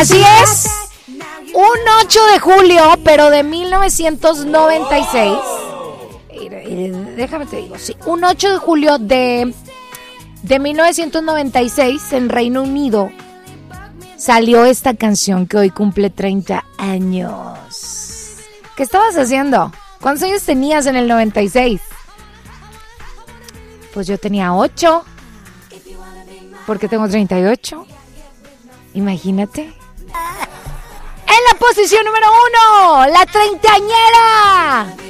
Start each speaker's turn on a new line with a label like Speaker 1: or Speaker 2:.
Speaker 1: Así es. Un 8 de julio, pero de 1996. Déjame te digo, sí. Un 8 de julio de 1996 en Reino Unido salió esta canción que hoy cumple 30 años. ¿Qué estabas haciendo? ¿Cuántos años tenías en el 96? Pues yo tenía 8. Porque tengo 38. Imagínate. En la posición número 1, la treintañera.